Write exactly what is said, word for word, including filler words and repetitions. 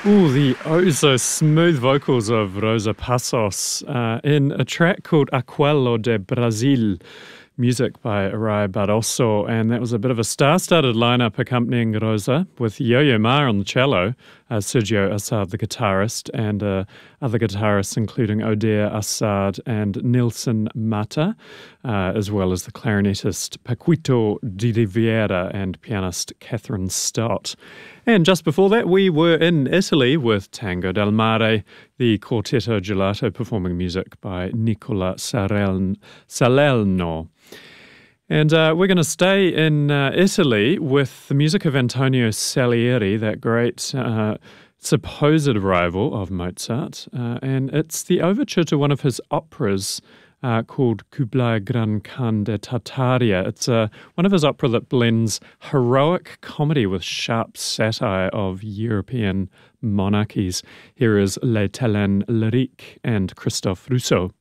Ooh, the oh so smooth vocals of Rosa Passos uh, in a track called Aquello de Brasil, music by Rai Barroso, and that was a bit of a star-studded lineup accompanying Rosa, with Yo-Yo Ma on the cello, uh, Sergio Assad the guitarist, and uh, other guitarists including Odair Assad and Nilson Mata, uh, as well as the clarinetist Paquito de Rivera and pianist Catherine Stott. And just before that, we were in Italy with Tango del Mare, the Quartetto Gelato performing music by Nicola Sarel- Salerno. And uh, we're going to stay in uh, Italy with the music of Antonio Salieri, that great uh, supposed rival of Mozart. Uh, and it's the overture to one of his operas, Uh, called Kublai Gran Khan de Tartaria. It's uh, one of his opera that blends heroic comedy with sharp satire of European monarchies. Here is Les Talents Lyriques and Christophe Rousseau.